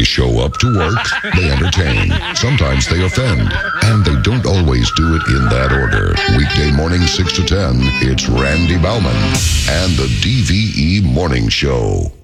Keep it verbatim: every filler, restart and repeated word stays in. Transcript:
show up to work, they entertain, sometimes they offend, and they don't always do it in that order. Weekday morning six to ten, it's Randy Bauman and the D V E Morning Show.